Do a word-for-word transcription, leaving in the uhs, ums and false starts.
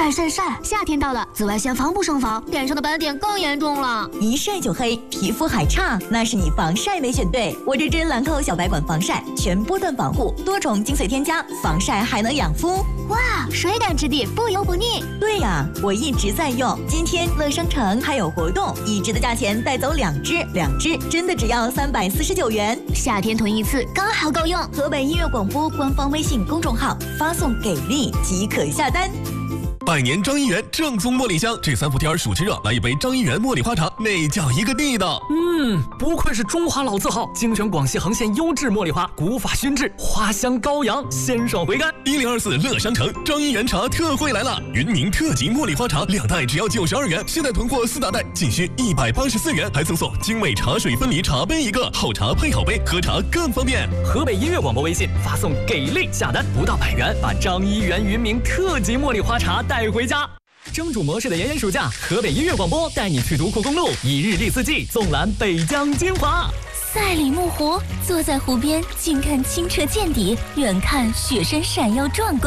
晒晒晒！夏天到了，紫外线防不胜防，脸上的斑点更严重了。 一晒就黑，皮肤还差，那是你防晒没选对。我这支兰蔻小白管防晒，全波段防护，多重精髓添加，防晒还能养肤。 哇，水感质地，不油不腻。 对呀，我一直在用。今天乐商城还有活动，一支的价钱带走两支，两支真的只要三百四十九元。 夏天囤一次刚好够用。 河北音乐广播官方微信公众号发送给力即可下单。 百年张一元正宗茉莉香，这三伏天暑吃热，来一杯张一元茉莉花茶，那叫一个地道。 嗯，不愧是中华老字号，精选广西横县优质茉莉花，古法熏制，花香高扬，鲜爽回甘。 一零二四乐商城张一元茶特惠来了，云宁特级茉莉花茶两袋只要九十二元，现在囤货四大袋仅需一百八十四元，还赠送精美茶水分离茶杯一个，好茶配好杯，喝茶更方便。 河北音乐广播微信发送给力下单，不到百元，把张一元云明特级茉莉花茶带回家。蒸煮模式的炎炎暑假，河北音乐广播带你去独库公路，一日历四季，纵览北疆精华。 赛里木湖，坐在湖边，近看清澈见底，远看雪山闪耀壮观。